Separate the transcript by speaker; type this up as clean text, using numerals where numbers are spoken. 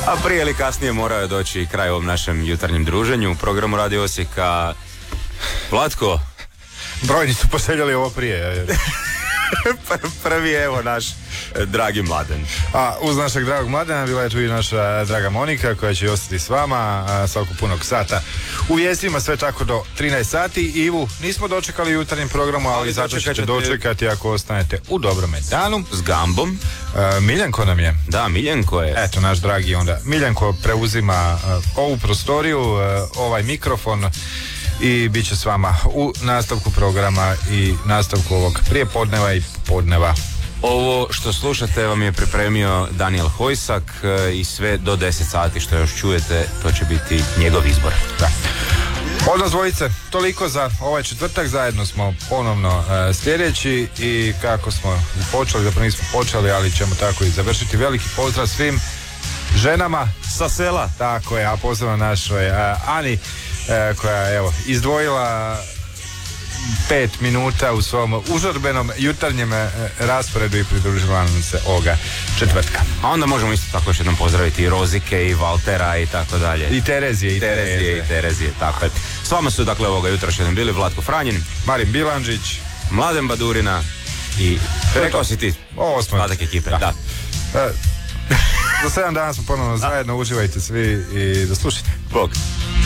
Speaker 1: A prije ili kasnije morao je doći kraj ovom našem jutarnjem druženju u programu Radio Osijeka. Vlatko.
Speaker 2: Brojni su poseljali ovo prije.
Speaker 1: Prvi je evo naš dragi Mladen.
Speaker 2: A uz našeg dragog Mladena bila je tu i naša draga Monika koja će ostati s vama svakog punog sata. U vijestima sve tako do 13 sati. Ivu nismo dočekali u jutarnjem programu, ali zato ćete dočekati ako ostanete u dobrome danu.
Speaker 1: S Gambom.
Speaker 2: Miljenko nam je.
Speaker 1: Da, Miljenko je.
Speaker 2: Eto, naš dragi onda. Miljenko preuzima ovu prostoriju, ovaj mikrofon i bit će s vama u nastavku programa i nastavku ovog prijepodneva i podneva.
Speaker 1: Ovo što slušate vam je pripremio Daniel Hojsak i sve do 10 sati što još čujete, to će biti njegov izbor.
Speaker 2: Da. Od nas dvojice, toliko za ovaj četvrtak, zajedno smo ponovno sljedeći i kako smo počeli, zapravo nismo počeli, ali ćemo tako i završiti. Veliki pozdrav svim ženama
Speaker 1: sa sela.
Speaker 2: Tako je, a posebno našoj Ani koja je evo izdvojila 5 minuta u svom užurbenom jutarnjem rasporedu i pridružila nam se ovoga četvrtka.
Speaker 1: A onda možemo isto tako još jednom pozdraviti i Rozike i Valtera i tako dalje.
Speaker 2: I Terezije,
Speaker 1: tako je. S vama su dakle ovoga jutra još jednom bili Vlatko Franjin,
Speaker 2: Marin Bilandžić,
Speaker 1: Mladen Badurina i rekao si ti ostatak ekipe. Da.
Speaker 2: Za 7 dana smo ponovno zajedno, uživajte svi i do slušanja.
Speaker 1: Bog.